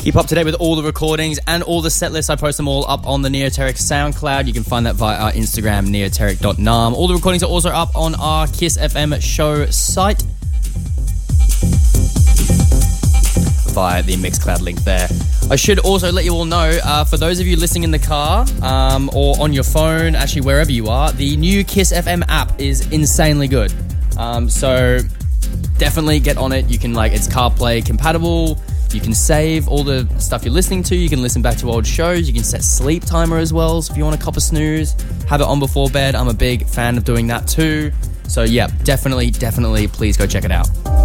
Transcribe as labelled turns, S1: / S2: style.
S1: Keep up to date with all the recordings and all the set lists. I post them all up on the Neoteric SoundCloud. You can find that via our Instagram, neoteric.nam. All the recordings are also up on our Kiss FM show site via the Mixcloud link there. I should also let you all know, for those of you listening in the car or on your phone, actually wherever you are, the new Kiss FM app is insanely good. So definitely get on it. You can it's CarPlay compatible. You can save all the stuff you're listening to. You can listen back to old shows. You can set sleep timer as well. So if you want to cop a snooze, have it on before bed. I'm a big fan of doing that too. So yeah, definitely, please go check it out.